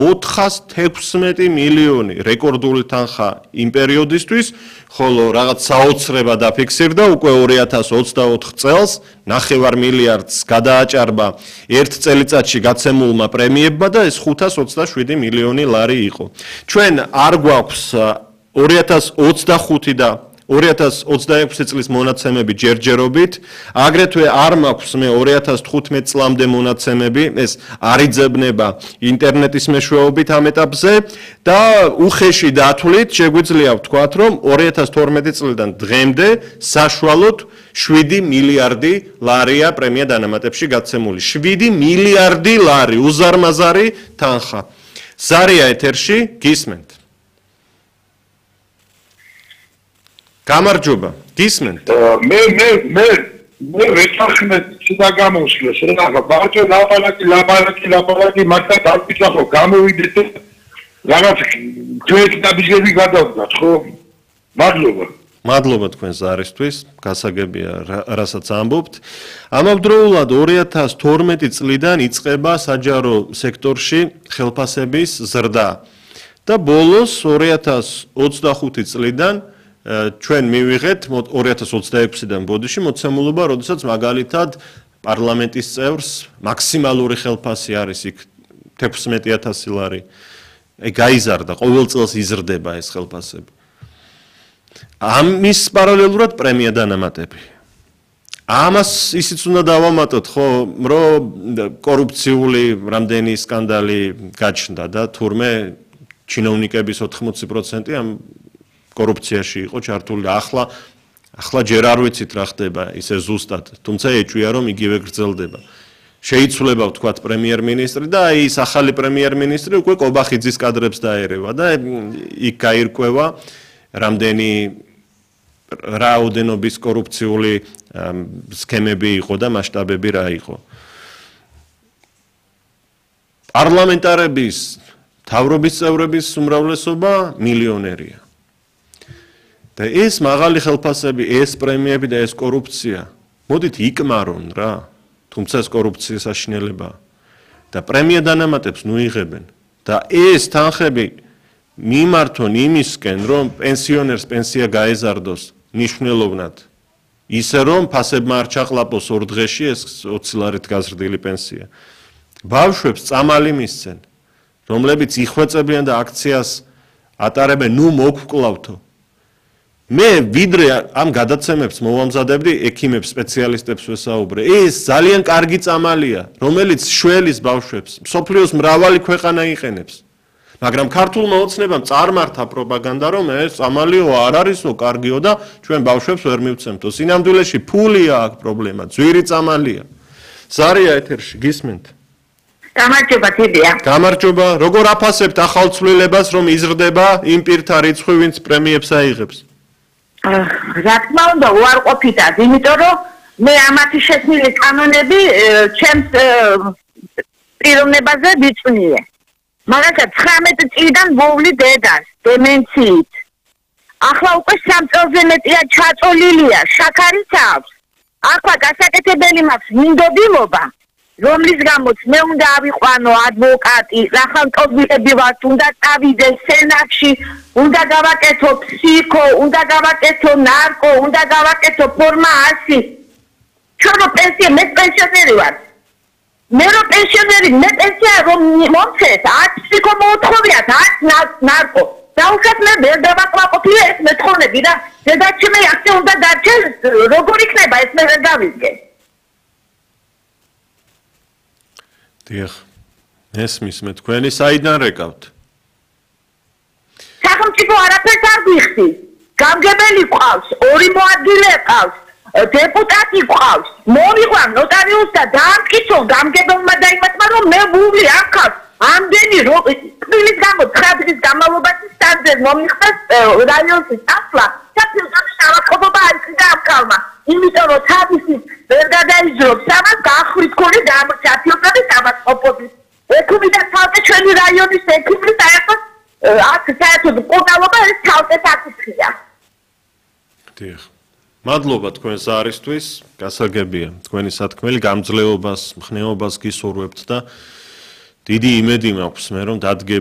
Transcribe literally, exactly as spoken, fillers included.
ოთხას თექვსმეტი მილიონი რეკორდული თანხა იმ პერიოდისთვის, ხოლო რაღაც საოცრება დაფიქსირდა უკვე ორი ათას ოცდაოთხ წელს, ნახევარ მილიარდს გადააჭარბა ერთ წელიწადში გაცემულმა პრემიებმა და ეს ხუთას ოცდაშვიდი მილიონი ლარი იყო. ჩვენ არ გვაქვს ორი ათას ოცდახუთი და ორი ათას ოცდაექვსი წლის მონაცემები ჯერჯერობით, აგრეთვე არ მაქვს მე ორი ათას თხუთმეტ წლამდე მონაცემები, ეს არ იძებნება ინტერნეტის მეშვეობით ამ ეტაპზე და უხეში დათვლით შეგვიძლია ვთქვათ, რომ ორი ათას თორმეტი წლიდან დღემდე საშუალოდ შვიდი მილიარდი ლარია პრემია დანამატებში გაცემული. შვიდი მილიარდი ლარი უზარმაზარი თანხა. ზარია ეთერში, გისმენთ. გამარჯობა, გისმენთ? მე მე მე მე ვეთანხმეთ ცოტა გამოსვლას რა, ბარჭო ლაპარაკი ლაპარაკი ლაპარაკი მაგათ დავიწყო, გამოვიდეთ რაღაც თქვენ დაბიჯები გადავდათ, ხო? მადლობა. მადლობა თქვენ ზარისთვის, გასაგებია რასაც ამბობთ. ამავდროულად ორი ათას თორმეტი წლიდან იწყება საჯარო სექტორში ხელფასების ზრდა და ბოლოს ორი ათას ოცდახუთი წლიდან ჩვენ მივიღეთ ორი ათას ოცდაექვსიდან ბოდიში მოცემულობა, როდესაც მაგალითად პარლამენტის წევრს მაქსიმალური ხელფასი არის იქ თექვსმეტი ათასი ლარი. აი გაიზარდა, ყოველ წელს იზრდება ეს ხელფასები. ამის პარალელურად პრემია დანამატები. ამას ისიც უნდა დავამატოთ, ხო, რომ კორუფციული რამდენი სკანდალი გაჩნდა და თურმე ჩინოვნიკების ოთხმოცი პროცენტი ამ კორუფციაში იყო ჩართული. ახლა ახლა ჯერ არ ვიცით რა ხდება ისე ზუსტად, თუმცა ეჭვია რომ იგივე გრძელდება. შეიცვლება ვთქვათ პრემიერ-მინისტრი და აი ეს ახალი პრემიერ-მინისტრი უკვე კობახიძის კადრებს დაერევა და იქ გაირკვევა რამდენი რაოდენობის კორუფციული სქემები იყო და მასშტაბები რა იყო. პარლამენტარების მთავრობის წევრების უმრავლესობა მილიონერია. და ეს მაღალი ხელფასები, ეს პრემიები და ეს კორუფცია, მოდით იკმარონ რა, თუმცა ეს კორუფციის საშინელებაა. და პრემია დანამატებს ნუიღებენ და ეს თანხები მიმართონ იმისკენ, რომ პენსიონერს პენსია გაეზარდოს ნიშნულოვნად. ისე რომ ფასებმა არ ჩაყლაპოს ორ დღეში ეს ოცი ლარით გაზრდილი პენსია. ბავშვებს წამალი მისცენ, რომლებიც იხვეწებიან და აქციას ატარებენ, ნუ მოგвклავთო. მე ვიდრე ამ გადაცემებს მოვამზადებდი ექიმებს, სპეციალისტებს ვესაუბრე. ეს ძალიან კარგი წამალია, რომელიც შველის ბავშვებს მსოფლიოს მრავალი ქვეყანა იყენებს. მაგრამ ქართულმა ოცნებამ წარმართა პროპაგანდა, რომ ეს წამალიო არ არისო, კარგიო და ჩვენ ბავშვებს ვერ მივცემთო. სინამდვილეში ფულია აქ პრობლემა, ძვირი წამალია. ზარია ეთერში, გისმენთ? გამარჯობა, თებია. გამარჯობა. როგორ აფასებთ ახალ ცვლილებას, რომ იზრდება იმ პირთა რიცხვი, ვინც პრემიებს აიღებს? რა თქმა უნდა, უარყოფითად, იმიტომ რომ მე ამათი შექმნილი კანონები ჩემს პიროვნებაზე ვიწვნიე. მაგალითად, ცხრამეტი წლიდან ვოვლი დედას დემენციით. ახლა უკვე სამ წელზე მეტია ჩაწოლილია, შაქარიც აქვს. ახლა გასაკეთებელი მაქვს მინდობილობა, რომლის გამოც მე უნდა ავიყვანო ადვოკატი, რახანტობილები ვართ, უნდა წავიდე სენატში, უნდა გავაკეთო ფსიქო, უნდა გავაკეთო ნარკო, უნდა გავაკეთო ფორმა ასი. ჩვენ პენსია, მე პენსიონერი ვარ. მე რო პენსიონერი, მე პენსია რომ მომცეს, არც ფსიქო მოუთხოვიათ, არც ნარკო. დაუშვათ მე ვერ დავაკმაყოფილე ეს მეთხოვნები და დედაჩემი აქცია უნდა დარჩეს, როგორ იქნება ეს მე ვერ გავიგე. დიახ. ესმის მე თქვენი საიდან რეკავთ? სახელმწიფო არაფერს არ გვიხდის. გამგებელი ყავს, ორი მოადგილე ყავს, დეპუტატი ყავს. მოვიყვან ნოტარიუსს და დაამტკიცონ გამგებელმა და იმათმა, რომ მე ვუვლი აქაც ამდენი წლის გამო ცხრა დღის განმავლობაში სტანდარტ მომიხდეს რაიონის წასვლა. საფილტრის ავადმყოფობა არ იქნება ამ კალმა. იმიტომ რომ თავისი ვერ გადაიძრობს ამას გაახვით ქონი დამრჩა ფილტრის ავადმყოფობის. ექიმი და თავზე ჩვენი რაიონის ექიმი საერთოდ აქ საერთოდ ყურნალობა ეს თავზე საკითხია. დიახ. მადლობა თქვენ ზარისთვის, გასაგებია თქვენი სათქმელი გამძლეობას, მხნეობას გისურვებთ და დიდი იმედი მაქვს მე რომ